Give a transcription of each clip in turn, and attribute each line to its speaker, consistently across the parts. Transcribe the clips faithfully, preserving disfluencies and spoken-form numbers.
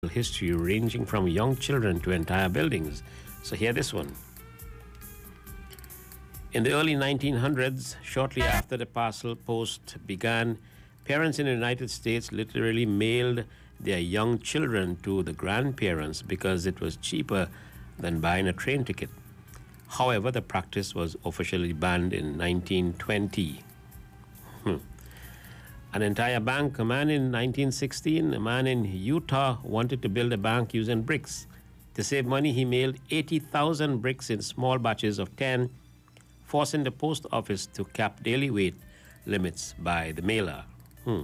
Speaker 1: history ranging from young children to entire buildings. So hear this one. In the early nineteen hundreds, shortly after the parcel post began, parents in the United States literally mailed their young children to the grandparents because it was cheaper than buying a train ticket. However, the practice was officially banned in nineteen twenty. Hmm. An entire bank, a man in nineteen sixteen, a man in Utah wanted to build a bank using bricks. To save money, he mailed eighty thousand bricks in small batches of ten, forcing the post office to cap daily weight limits by the mailer. Hmm.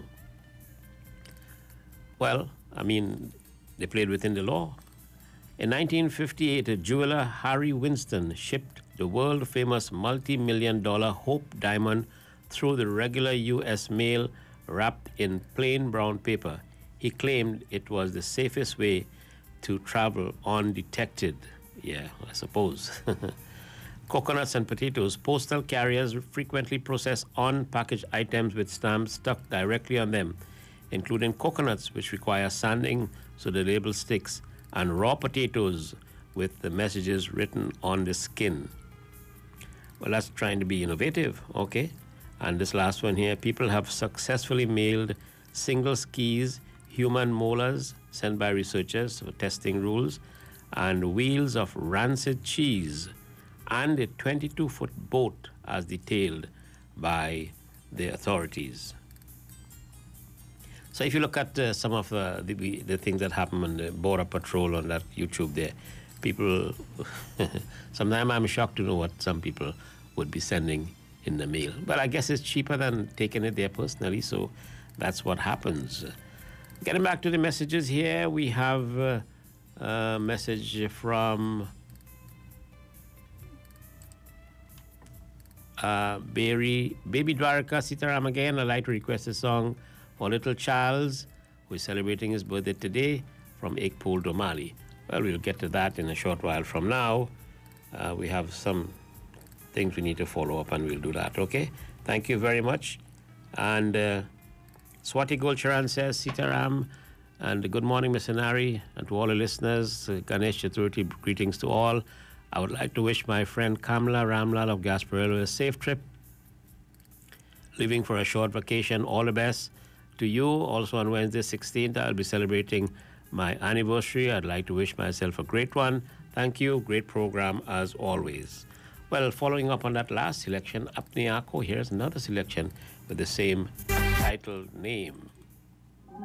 Speaker 1: Well, I mean, they played within the law. In nineteen fifty-eight, a jeweler, Harry Winston, shipped the world-famous multi-million dollar Hope diamond through the regular U S mail wrapped in plain brown paper. He claimed it was the safest way to travel undetected. Yeah, I suppose. Coconuts and potatoes. Postal carriers frequently process unpackaged items with stamps stuck directly on them, including coconuts, which require sanding so the label sticks, and raw potatoes with the messages written on the skin. Well, that's trying to be innovative, okay? And this last one here, people have successfully mailed single skis, human molars sent by researchers for testing rules, and wheels of rancid cheese, and a twenty-two foot boat as detailed by the authorities. So if you look at uh, some of uh, the, the things that happen on the Border Patrol on that YouTube there, people, sometimes I'm shocked to know what some people would be sending in the mail. But I guess it's cheaper than taking it there personally, so that's what happens. Getting back to the messages here, we have uh, a message from uh, Barry, Baby Dwarka Sitaram again. I'd like to request a song for little Charles, who is celebrating his birthday today, from Ekpol Domali. Well, we'll get to that in a short while from now. Uh, we have some things we need to follow up, and we'll do that, okay? Thank you very much. And uh, Swati Golcharan says, Sitaram, and good morning, Mister Nari, and to all the listeners, uh, Ganesh Chaturthi, greetings to all. I would like to wish my friend Kamla Ramlal of Gasparilla a safe trip, leaving for a short vacation. All the best to you. Also on Wednesday, sixteenth, I'll be celebrating my anniversary. I'd like to wish myself a great one. Thank you. Great program as always. Well, following up on that last selection, Apne Aako, here's another selection with the same title name.